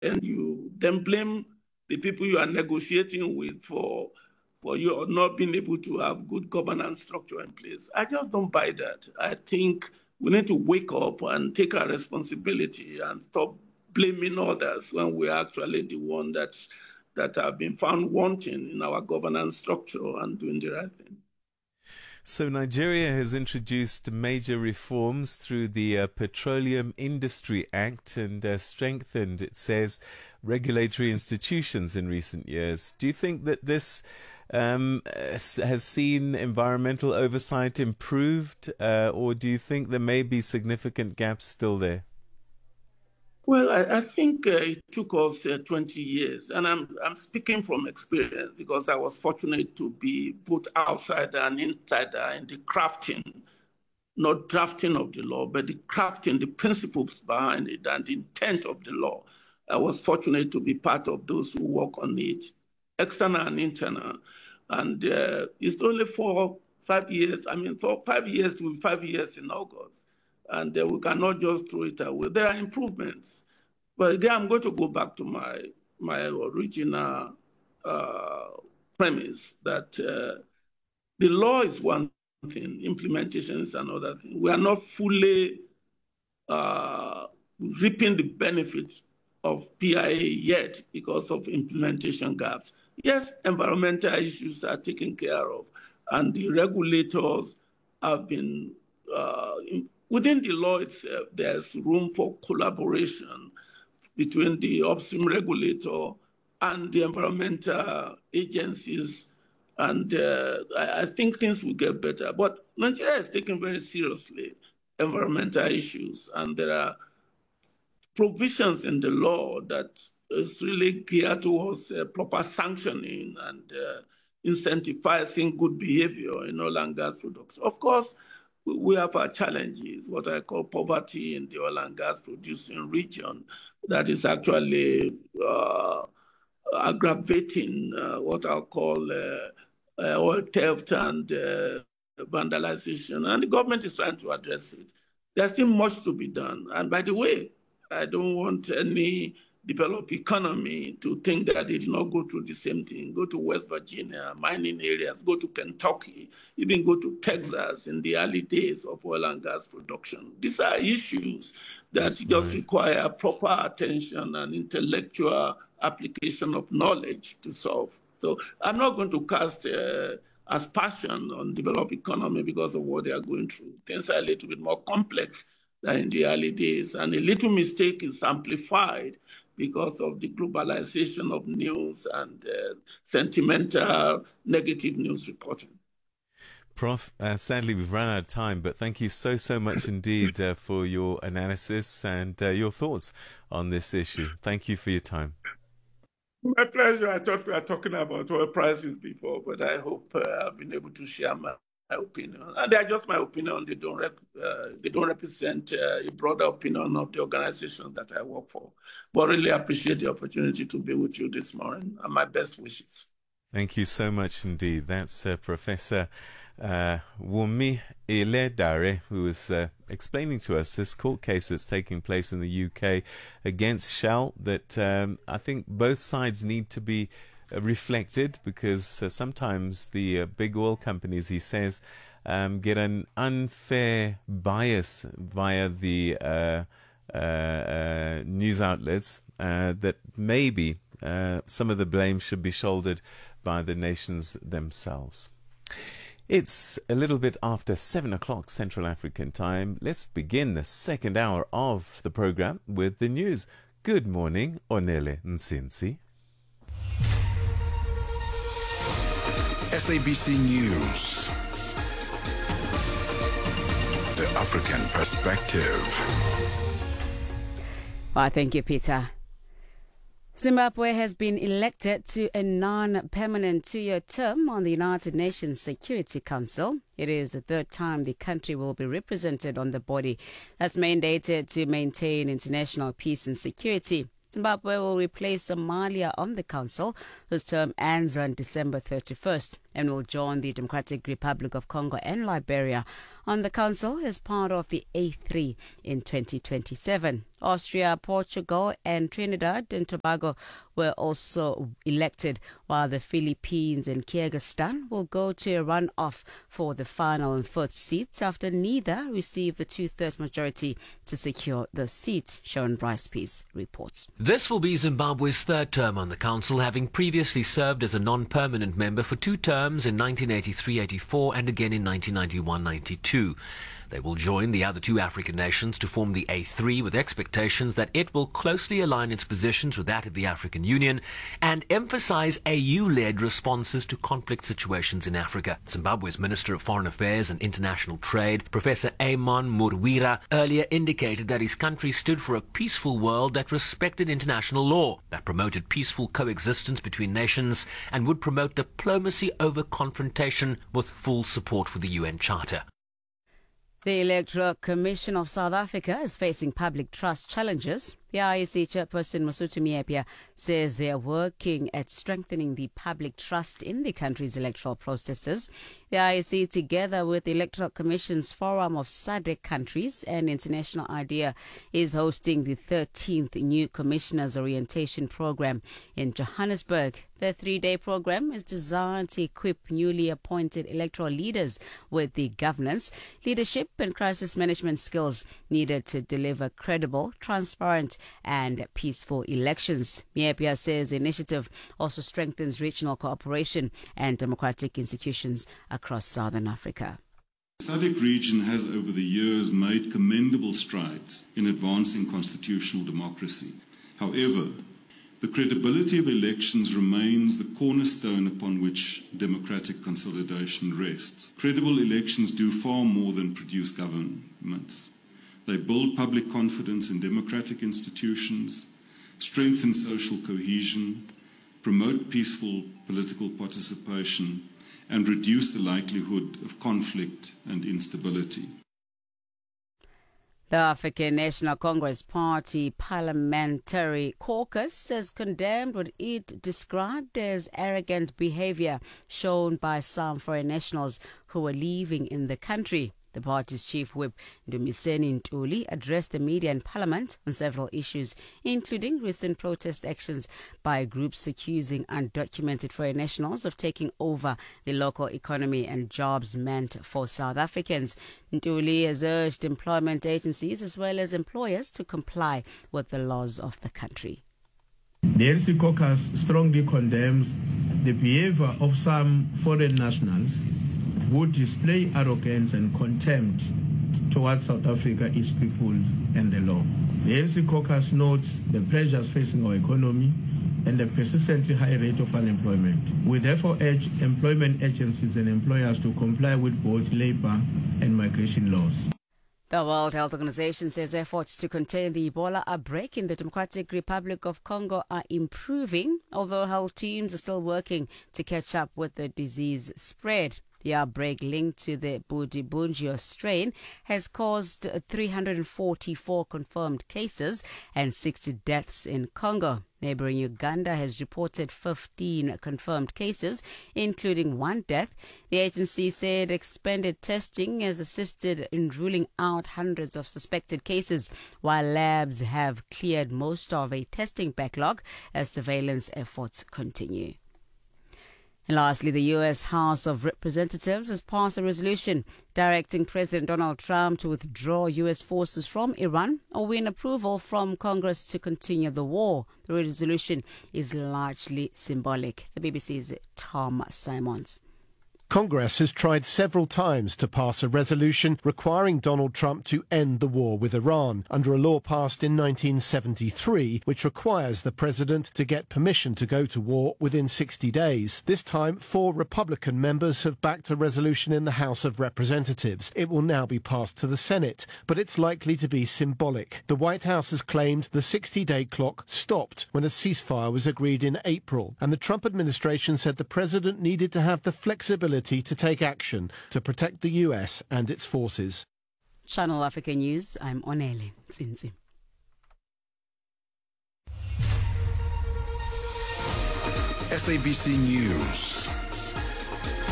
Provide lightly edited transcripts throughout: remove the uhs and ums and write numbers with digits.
and you then blame the people you are negotiating with for you not being able to have good governance structure in place. I just don't buy that. I think we need to wake up and take our responsibility and stop blaming others when we're actually the one that have been found wanting in our governance structure and doing the right thing. So Nigeria has introduced major reforms through the Petroleum Industry Act and strengthened, it says, regulatory institutions in recent years. Do you think that this has seen environmental oversight improved, or do you think there may be significant gaps still there? Well, I think it took us 20 years, and I'm speaking from experience because I was fortunate to be both outsider and insider in the crafting, not drafting of the law, but the crafting, the principles behind it, and the intent of the law. I was fortunate to be part of those who work on it, external and internal. And it's only 5 years. I mean, for 5 years to be 5 years in August. And we cannot just throw it away. There are improvements. But again, I'm going to go back to my original premise that the law is one thing, implementation is another thing. We are not fully reaping the benefits of PIA yet because of implementation gaps. Yes, environmental issues are taken care of, and the regulators have been within the law itself, there's room for collaboration between the upstream regulator and the environmental agencies. And I think things will get better. But Nigeria is taking very seriously environmental issues. And there are provisions in the law that is really geared towards proper sanctioning and incentivizing good behavior in oil and gas production. Of course, we have our challenges, what I call poverty in the oil and gas producing region, that is actually aggravating what I'll call oil theft and vandalization. And the government is trying to address it. There's still much to be done. And by the way, I don't want any developed economy to think that they did not go through the same thing. Go to West Virginia, mining areas, go to Kentucky, even go to Texas in the early days of oil and gas production. These are issues that just require proper attention and intellectual application of knowledge to solve. So I'm not going to cast aspersion on developed economy because of what they are going through. Things are a little bit more complex than in the early days, and a little mistake is amplified because of the globalization of news and sentimental negative news reporting. Prof, sadly we've run out of time, but thank you so much indeed for your analysis and your thoughts on this issue. Thank you for your time. My pleasure. I thought we were talking about oil prices before, but I hope I've been able to share my opinion. And they're just my opinion. They don't represent a broader opinion of the organization that I work for. But really appreciate the opportunity to be with you this morning, and my best wishes. Thank you so much indeed. That's Professor Wunmi Iledare, who was explaining to us this court case that's taking place in the UK against Shell, that I think both sides need to be reflected, because sometimes the big oil companies, he says, get an unfair bias via the news outlets, that maybe some of the blame should be shouldered by the nations themselves. It's a little bit after 7 o'clock Central African time. Let's begin the second hour of the program with the news. Good morning, Onele Nsinsi. SABC News. The African Perspective. Well, thank you, Peter. Zimbabwe has been elected to a non-permanent 2-year term on the United Nations Security Council. It is the third time the country will be represented on the body that's mandated to maintain international peace and security. Zimbabwe will replace Somalia on the council, whose term ends on December 31st. and will join the Democratic Republic of Congo and Liberia on the council as part of the A3 in 2027. Austria, Portugal and Trinidad and Tobago were also elected, while the Philippines and Kyrgyzstan will go to a runoff for the final and fourth seats after neither received the two-thirds majority to secure the seat. Sharon Bryce-Pease reports. This will be Zimbabwe's third term on the council, having previously served as a non-permanent member for 2 terms in 1983-84 and again in 1991-92. They will join the other 2 African nations to form the A3, with expectations that it will closely align its positions with that of the African Union and emphasize AU-led responses to conflict situations in Africa. Zimbabwe's Minister of Foreign Affairs and International Trade, Professor Amon Murwira, earlier indicated that his country stood for a peaceful world that respected international law, that promoted peaceful coexistence between nations, and would promote diplomacy over confrontation with full support for the UN Charter. The Electoral Commission of South Africa is facing public trust challenges. The IEC chairperson Masutu Miepia says they are working at strengthening the public trust in the country's electoral processes. The IEC, together with the Electoral Commission's Forum of SADC countries and International IDEA, is hosting the 13th New Commissioners Orientation Program in Johannesburg. The 3-day program is designed to equip newly appointed electoral leaders with the governance, leadership and crisis management skills needed to deliver credible, transparent and peaceful elections. Miepia says the initiative also strengthens regional cooperation and democratic institutions across Southern Africa. The SADC region has over the years made commendable strides in advancing constitutional democracy. However, the credibility of elections remains the cornerstone upon which democratic consolidation rests. Credible elections do far more than produce governments. They build public confidence in democratic institutions, strengthen social cohesion, promote peaceful political participation, and reduce the likelihood of conflict and instability. The African National Congress Party Parliamentary Caucus has condemned what it described as arrogant behavior shown by some foreign nationals who were living in the country. The party's chief whip, Ndumiseni Ntuli, addressed the media and parliament on several issues, including recent protest actions by groups accusing undocumented foreign nationals of taking over the local economy and jobs meant for South Africans. Ntuli has urged employment agencies as well as employers to comply with the laws of the country. The LC Caucus strongly condemns the behavior of some foreign nationals who display arrogance and contempt towards South Africa, its people and the law. The LC Caucus notes the pressures facing our economy and the persistently high rate of unemployment. We therefore urge employment agencies and employers to comply with both labor and migration laws. The World Health Organization says efforts to contain the Ebola outbreak in the Democratic Republic of Congo are improving, although health teams are still working to catch up with the disease spread. The outbreak linked to the Budibunjo strain has caused 344 confirmed cases and 60 deaths in Congo. Neighboring Uganda has reported 15 confirmed cases, including 1 death. The agency said expanded testing has assisted in ruling out hundreds of suspected cases, while labs have cleared most of a testing backlog as surveillance efforts continue. And lastly, the U.S. House of Representatives has passed a resolution directing President Donald Trump to withdraw U.S. forces from Iran or win approval from Congress to continue the war. The resolution is largely symbolic. The BBC's Tom Simons. Congress has tried several times to pass a resolution requiring Donald Trump to end the war with Iran under a law passed in 1973, which requires the president to get permission to go to war within 60 days. This time, 4 Republican members have backed a resolution in the House of Representatives. It will now be passed to the Senate, but it's likely to be symbolic. The White House has claimed the 60-day clock stopped when a ceasefire was agreed in April, and the Trump administration said the president needed to have the flexibility to take action to protect the US and its forces. Channel Africa News, I'm Onele Tsinzi. SABC News.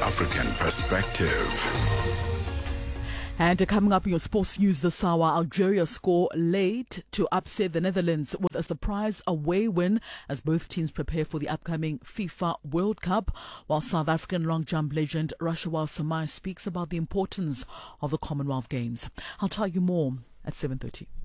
African perspective. And coming up in your sports news this hour, Algeria score late to upset the Netherlands with a surprise away win as both teams prepare for the upcoming FIFA World Cup, while South African long jump legend Rashawal Samai speaks about the importance of the Commonwealth Games. I'll tell you more at 7:30.